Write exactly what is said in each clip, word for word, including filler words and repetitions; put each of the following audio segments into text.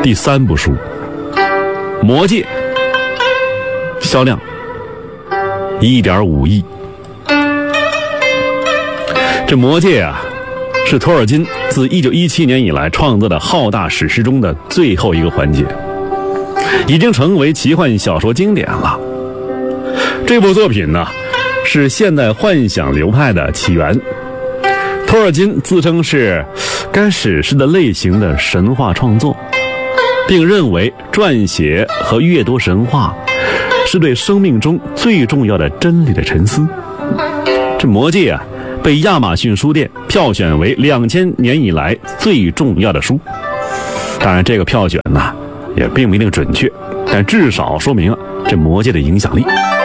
第三部书《魔戒》，销量一点五亿。这《魔戒》啊，是托尔金自一九一七年以来创作的浩大史诗中的最后一个环节，已经成为奇幻小说经典了。这部作品呢，是现代幻想流派的起源。托尔金自称是该史诗的类型的神话创作，并认为撰写和阅读神话是对生命中最重要的真理的沉思。这《魔戒》啊，被亚马逊书店票选为两千年以来最重要的书。当然，这个票选呢，也并不一定准确，但至少说明了这《魔戒》的影响力。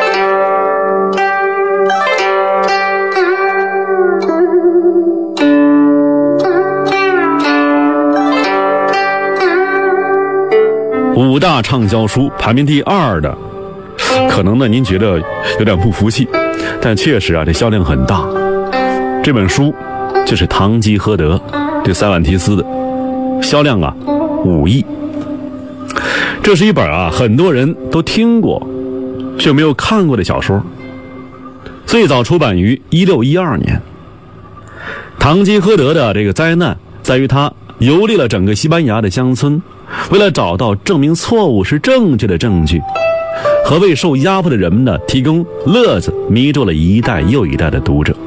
五大畅销书排名第二的，可能呢您觉得有点不服气，但确实啊，这销量很大。这本书就是《堂吉诃德》，这塞万提斯的，销量啊五亿。这是一本啊很多人都听过却没有看过的小说，最早出版于一六一二年。堂吉诃德的这个灾难在于他游历了整个西班牙的乡村，为了找到证明错误是正确的证据，和为受压迫的人们呢提供乐子，迷住了一代又一代的读者。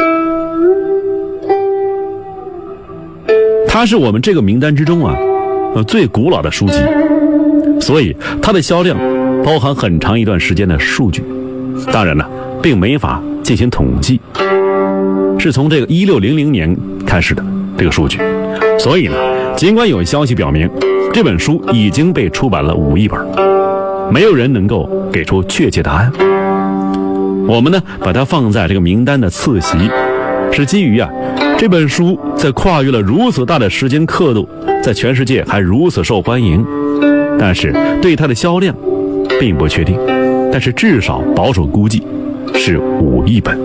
它是我们这个名单之中啊最古老的书籍，所以它的销量包含很长一段时间的数据。当然了，并没法进行统计，是从这个一六零零年开始的这个数据。所以呢，尽管有消息表明这本书已经被出版了五亿本，没有人能够给出确切答案。我们呢把它放在这个名单的次席，是基于啊这本书在跨越了如此大的时间刻度，在全世界还如此受欢迎，但是对它的销量并不确定，但是至少保守估计是五亿本。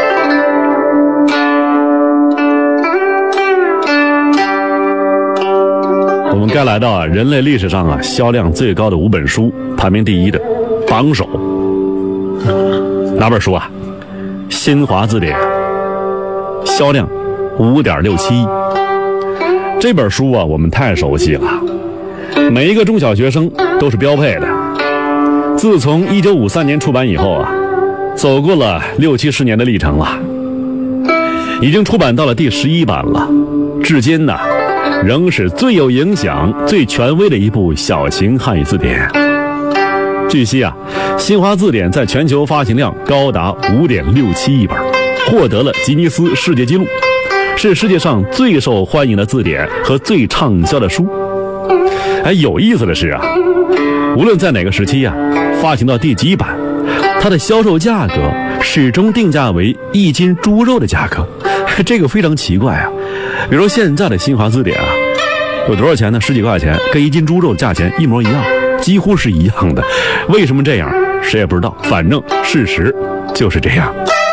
我们该来到啊人类历史上啊销量最高的五本书排名第一的榜首，哪本书啊？新华字典，销量五点六七亿。这本书啊我们太熟悉了，每一个中小学生都是标配的。自从一九五三年出版以后啊，走过了六七十年的历程了，已经出版到了第十一版了，至今呢仍是最有影响最权威的一部小型汉语字典。据悉啊，新华字典在全球发行量高达 五点六七亿本，获得了吉尼斯世界纪录，是世界上最受欢迎的字典和最畅销的书。哎，有意思的是啊，无论在哪个时期啊，发行到第几版，它的销售价格始终定价为一斤猪肉的价格，这个非常奇怪啊。比如现在的新华字典啊，有多少钱呢？十几块钱，跟一斤猪肉的价钱一模一样，几乎是一样的。为什么这样？谁也不知道，反正事实就是这样。